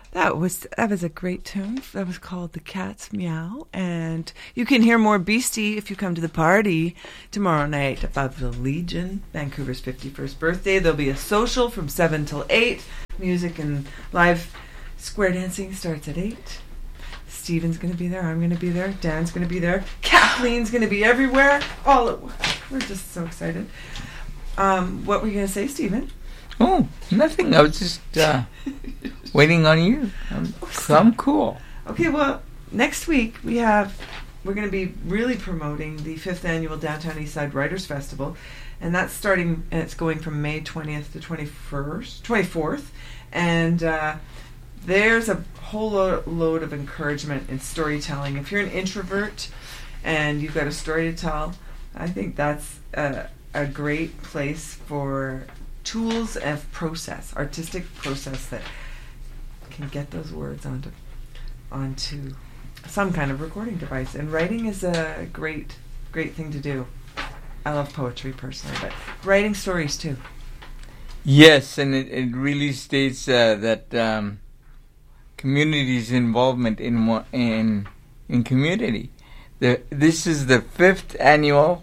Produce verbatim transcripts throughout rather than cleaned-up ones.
That was that was a great tune. That was called The Cat's Meow. And you can hear more Beastie if you come to the party tomorrow night above the Legion, Vancouver's fifty-first birthday. There'll be a social from seven till eight. Music and live square dancing starts at eight. Stephen's going to be there. I'm going to be there. Dan's going to be there. Kathleen's going to be everywhere. All at, we're just so excited. Um, what were you going to say, Stephen? Oh, nothing. I was just uh, waiting on you. I'm, I'm cool. Okay, well, next week we have, we're going to be really promoting the fifth annual Downtown Eastside Writers Festival, and that's starting, and it's going from May twentieth to twenty-first, twenty-fourth, and uh, there's a whole lo- load of encouragement in storytelling. If you're an introvert and you've got a story to tell, I think that's a, a great place for tools of process, artistic process that can get those words onto onto some kind of recording device. And writing is a great, great thing to do. I love poetry personally, but writing stories too. Yes, and it, it really states uh, that um, community's involvement in mo- in in community. The this is the fifth annual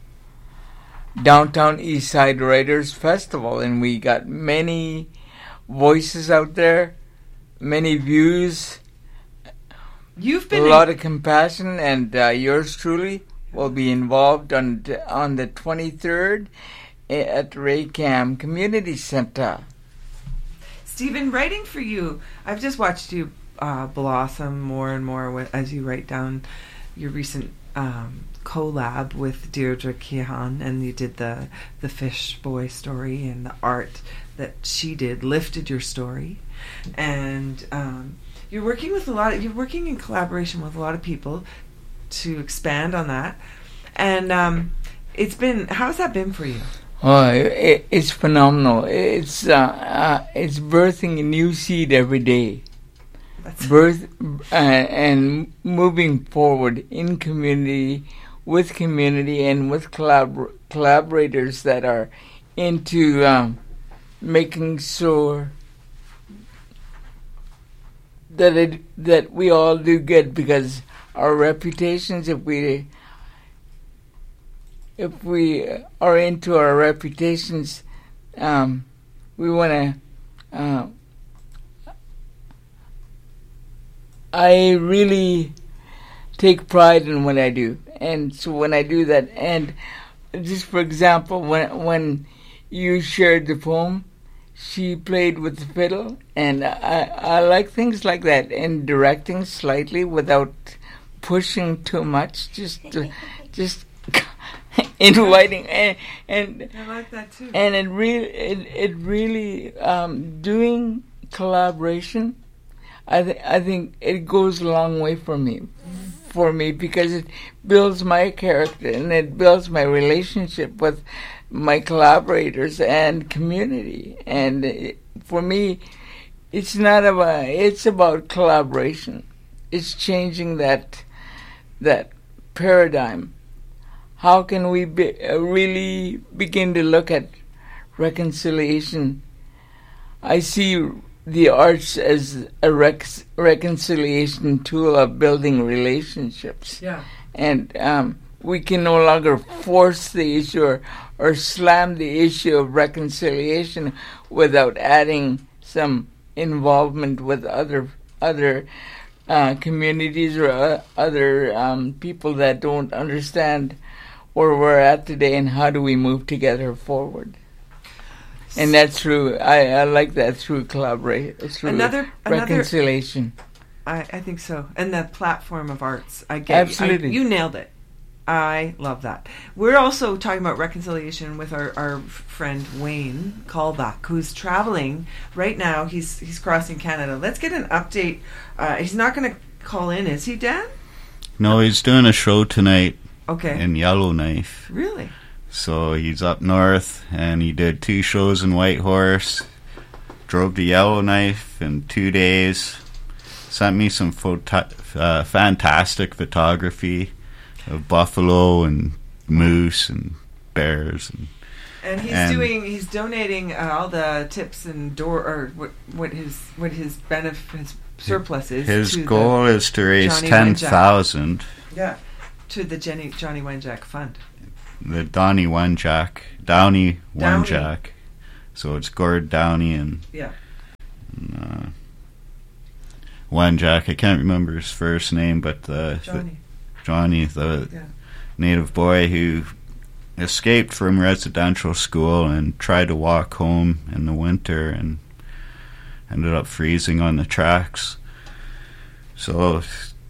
Downtown Eastside Writers Festival, and we got many voices out there, many views. You've been a lot of compassion, and uh, yours truly will be involved on on the twenty-third at Raycam Community Center. Stephen, writing for you, I've just watched you uh, blossom more and more with, as you write down your recent um, collab with Deirdre Kehan, and you did the the Fish Boy story, and the art that she did lifted your story, and um, you're working with a lot of, you're working in collaboration with a lot of people to expand on that, and um, it's been, how's that been for you? Oh, it, it's phenomenal. It's uh, uh, it's birthing a new seed every day. That's Birth uh, and moving forward in community, with community, and with collabor- collaborators that are into um, making sure that it that we all do good, because our reputations, if we if we are into our reputations, um, we want to. Uh, I really take pride in what I do, and so when I do that, and just for example, when when you shared the poem, she played with the fiddle, and I I like things like that, and directing slightly without pushing too much, just to, just inviting, and and I like that too. And it really it it really um, doing collaboration. I th- I think it goes a long way for me, for me because it builds my character and it builds my relationship with my collaborators and community. And it, for me, it's not about it's about collaboration. It's changing that that paradigm. How can we be, uh, really begin to look at reconciliation? I see the arts as a rec- reconciliation tool of building relationships. Yeah. And um, we can no longer force the issue or, or slam the issue of reconciliation without adding some involvement with other other uh, communities or uh, other um, people that don't understand where we're at today and how do we move together forward. And that's through, I, I like that, through collaboration, through another, reconciliation. Another, I, I think so. And the platform of arts. I get Absolutely. I, you nailed it. I love that. We're also talking about reconciliation with our, our friend Wayne Callback, who's traveling right now. He's he's crossing Canada. Let's get an update. Uh, he's not going to call in, is he, Dan? No, he's doing a show tonight. Okay. In Yellowknife. Really? So he's up north, and he did two shows in Whitehorse, drove to Yellowknife in two days, sent me some photo- uh, fantastic photography of buffalo and moose and bears. And And he's And- doing. He's donating uh, all the tips and door or what what his what his benefit his surplus is. His to goal is to raise Johnny ten Wenjack. thousand. Yeah, to the Jenny Johnny Wenjack Fund. The Donny Wenjack, Downey Downey. Wenjack. So it's Gord Downey and Yeah. uh, Wenjack. I can't remember his first name, but the, the Johnny. Johnny, the Yeah. native boy who escaped from residential school and tried to walk home in the winter and ended up freezing on the tracks. So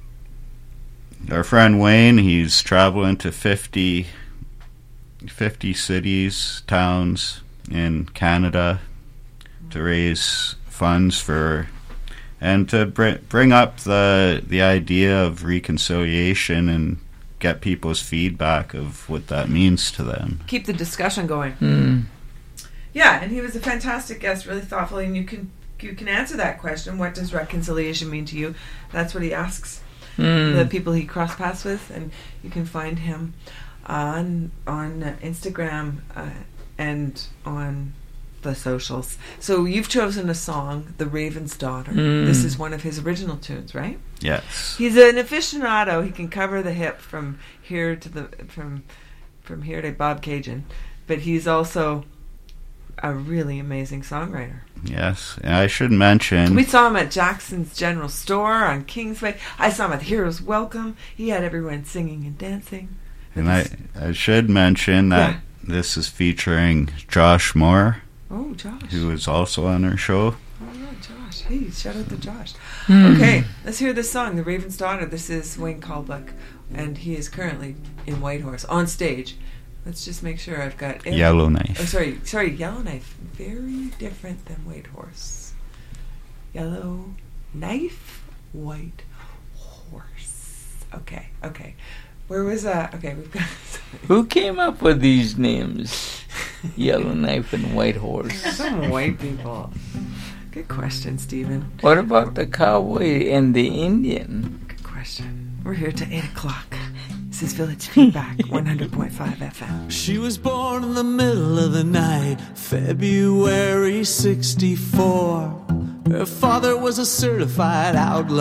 our friend Wayne, he's traveling to fifty, fifty cities, towns in Canada to raise funds for and to br- bring up the the idea of reconciliation and get people's feedback of what that means to them. Keep the discussion going. Mm. Yeah, and he was a fantastic guest, really thoughtful, and you can you can answer that question. What does reconciliation mean to you? That's what he asks Mm. the people he cross paths with, and you can find him on on uh, Instagram uh, and on the socials. So you've chosen a song, "The Raven's Daughter." Mm. This is one of his original tunes, right? Yes. He's an aficionado. He can cover the hip from here to the from from here to Bob Cajun, but he's also a really amazing songwriter. Yes. And I should mention We saw him at Jackson's General Store on Kingsway. I saw him at Heroes Welcome. He had everyone singing and dancing. and I, I should mention that Yeah. this is featuring Josh Moore, Oh, Josh. who is also on our show. Oh, yeah, Josh. Hey, shout out to Josh. Mm. Okay, let's hear this song, "The Raven's Daughter." This is Wayne Kalbuck, and he is currently in Whitehorse on stage. Let's just make sure I've got every- Yellowknife. Oh, sorry, sorry, Yellowknife. Very different than Whitehorse. Yellow knife, white horse. Okay, okay. Where was that? Okay, we've got. Who came up with these names? Yellowknife and White Horse. Some white people. Good question, Stephen. What about the cowboy and the Indian? Good question. We're here till eight o'clock. This is Village Feedback, one hundred point five F M. She was born in the middle of the night, February sixty-four. Her father was a certified outlaw.